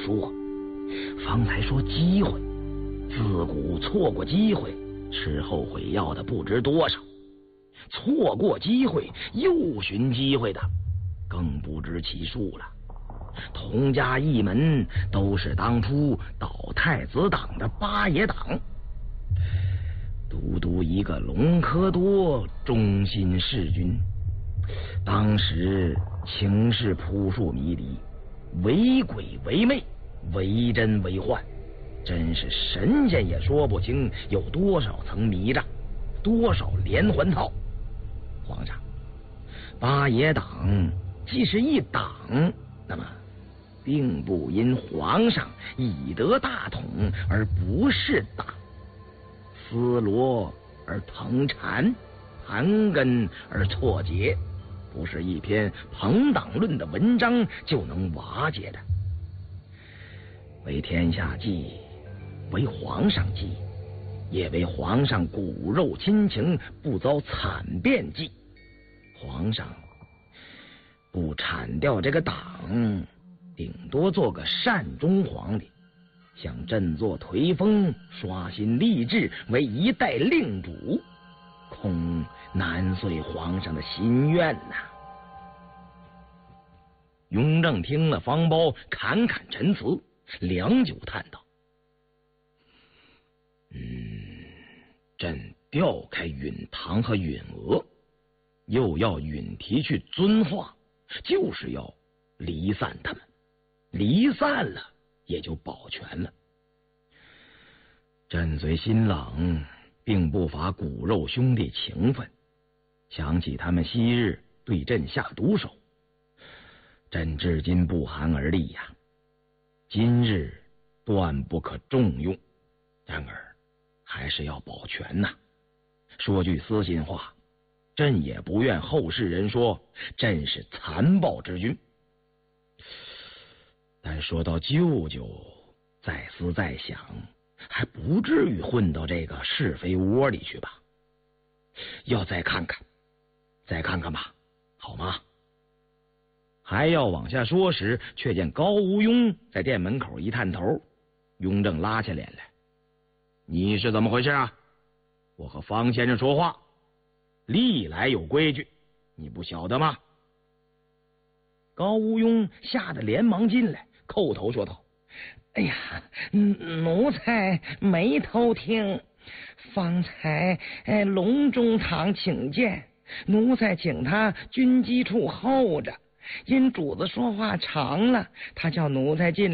说，方才说机会，自古错过机会吃后悔药的不知多少，错过机会又寻机会的更不知其数了。童家一门都是当初倒太子党的八爷党，独一个隆科多忠心侍君，当时情势扑朔迷离，为鬼为魅，为真为幻，真是神仙也说不清有多少层迷障，多少连环套。皇上，八爷党既是一党，那么并不因皇上以得大统而不是党，丝罗而藤缠，盘根而错节，不是一篇朋党论的文章就能瓦解的。为天下计，为皇上计，也为皇上骨肉亲情不遭惨变计。皇上不铲掉这个党，顶多做个善终皇帝，想振作颓风，刷新吏治，为一代令主，恐难遂皇上的心愿呐。雍正听了方苞侃侃陈词，良久叹道：朕调开允堂和允娥，又要允提去遵化，就是要离散他们，离散了也就保全了。朕虽心冷，并不乏骨肉兄弟情分，想起他们昔日对朕下毒手，朕至今不寒而栗呀。今日断不可重用，然而还是要保全呐。说句私心话，朕也不愿后世人说朕是残暴之君，但说到舅舅，再思再想，还不至于混到这个是非窝里去吧？要再看看，再看看吧，好吗？还要往下说时，却见高无庸在店门口一探头。雍正拉下脸来：你是怎么回事啊？我和方先生说话历来有规矩，你不晓得吗？高无庸吓得连忙进来，叩头说道：哎呀，奴才没偷听，方才隆中堂请见，奴才请他军机处候着，因主子说话长了，他叫奴才进